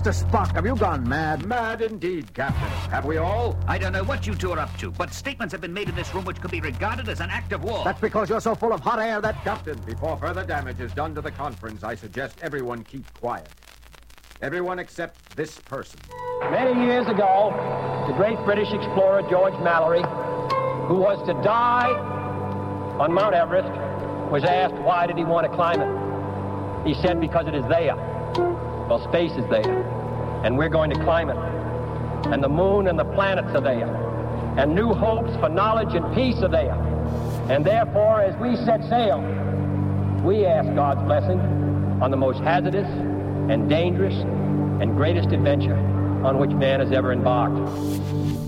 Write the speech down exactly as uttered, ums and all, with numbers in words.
Mister Spock, have you gone mad? Mad indeed, Captain. Have we all? I don't know what you two are up to, but statements have been made in this room which could be regarded as an act of war. That's because you're so full of hot air that... Captain, before further damage is done to the conference, I suggest everyone keep quiet. Everyone except this person. Many years ago, the great British explorer George Mallory, who was to die on Mount Everest, was asked why did he want to climb it. He said because it is there. Well, space is there, and we're going to climb it. And the moon and the planets are there, and new hopes for knowledge and peace are there. And therefore, as we set sail, we ask God's blessing on the most hazardous and dangerous and greatest adventure on which man has ever embarked.